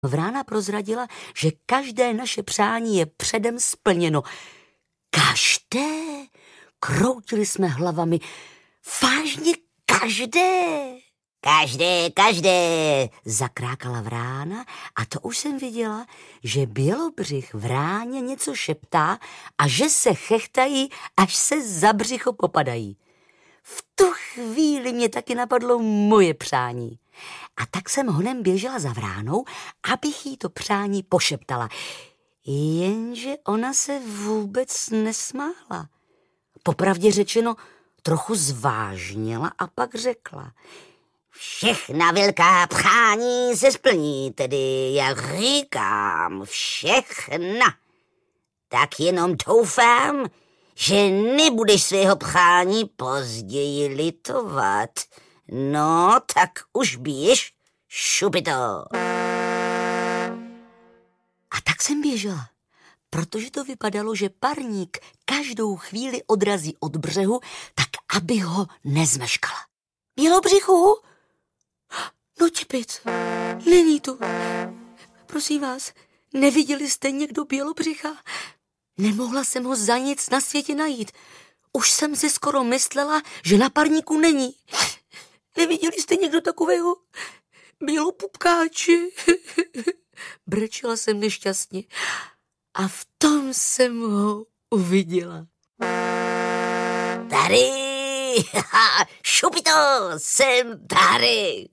Vrána prozradila, že každé naše přání je předem splněno. Každé? Kroutili jsme hlavami. Vážně každé? Každé, zakrákala Vrána a to už jsem viděla, že Bělobřich Vráně něco šeptá a že se chechtají, až se za břicho popadají. V tu chvíli mě taky napadlo moje přání. A tak jsem honem běžela za Vránou, abych jí to přání pošeptala. Jenže ona se vůbec nesmála. Popravdě řečeno, trochu zvážněla a pak řekla: Všechna velká přání se splní, tedy jak říkám, všechna. Tak jenom doufám, že nebudeš svého přání později litovat. No, tak už běž, Šupito. A tak jsem běžela, protože to vypadalo, že parník každou chvíli odrazí od břehu, tak aby ho nezmeškala. Bělobřichu? No čepic, není tu. Prosím vás, neviděli jste někdo Bělobřicha? Nemohla jsem ho za nic na světě najít. Už jsem si skoro myslela, že na parníku není. Neviděli jste někdo takového bělopupkáče? Brečela jsem nešťastně a v tom jsem ho uviděla. Tady, Šupito, jsem tady.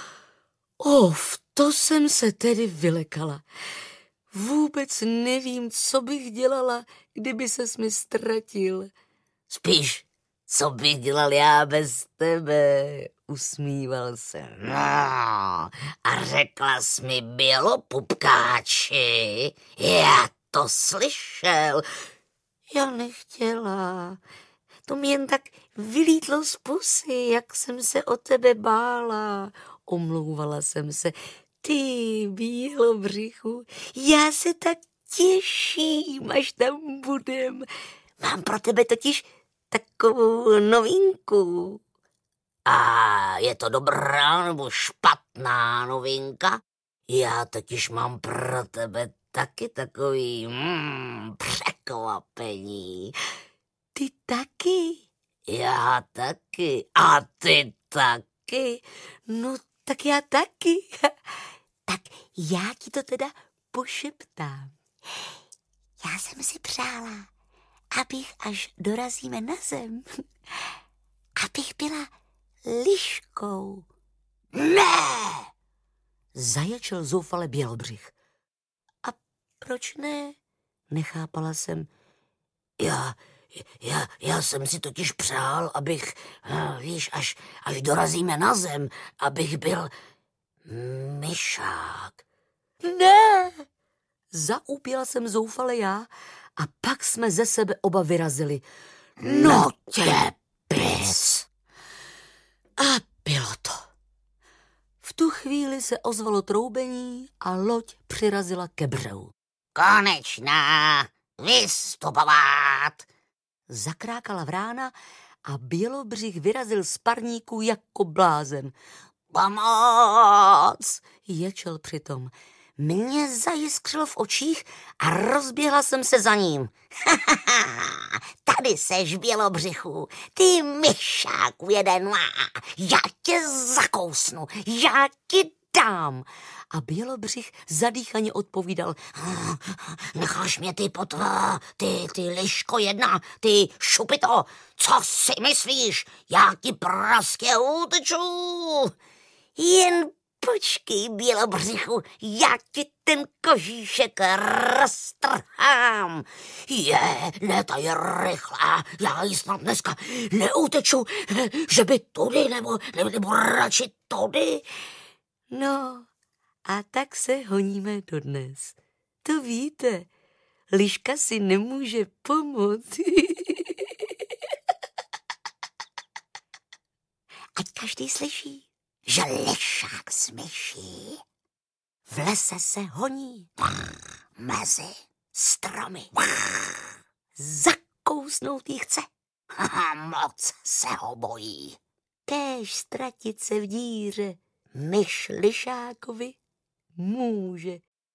To jsem se tedy vylekala. Vůbec nevím, co bych dělala, kdyby ses mi ztratil. Spíš, co bych dělal já bez tebe, usmíval se. No, a řekla jsi mi bělopupkáči, já to slyšel. Já nechtěla, to mi jen tak vylítlo z pusy, jak jsem se o tebe bála. Omlouvala jsem se. Ty, Bělobřichu, já se tak těším, až tam budem. Mám pro tebe totiž takovou novinku. A je to dobrá nebo špatná novinka? Já totiž mám pro tebe taky takový překvapení. Ty taky? Já taky. A ty taky? No, tak já taky. Tak já ti to teda pošeptám. Já jsem si přála, abych, až dorazíme na zem, abych byla liškou. Ne! Zaječel zoufale Bělobřich. A proč ne? Nechápala jsem. Já jsem si totiž přál, abych, víš, až dorazíme na zem, abych byl myšák. Ne! Zaúpěla jsem zoufale já a pak jsme ze sebe oba vyrazili. No tě pys! A bylo to. V tu chvíli se ozvalo troubení a loď přirazila ke břehu. Konečná, vystupovat! Zakrákala Vrána a Bělobřich vyrazil z parníku jako blázen. Pomoc! Ječel přitom. Mně zajiskřilo v očích a rozběhla jsem se za ním. Tady seš, Bělobřichu, ty myšáku jeden, já tě zakousnu, já ti dám. A Bělobřich zadýchaně odpovídal. Necháš mě, ty potva, ty liško jedna, ty Šupito, co si myslíš, já ti prostě uteču. Jen počkej, Bělobřichu, já ti ten kožíšek roztrhám. Ne, ta je rychlá, já ji snad dneska neuteču, že by tudy, nebo radši tudy. No, a tak se honíme dodnes. To víte, liška si nemůže pomoct. Ať každý slyší, že lišák smyší. V lese se honí mezi stromy. Zakousnout jí chce. Moc se ho bojí. Kéž ztratit se v díře myš lišákovi může.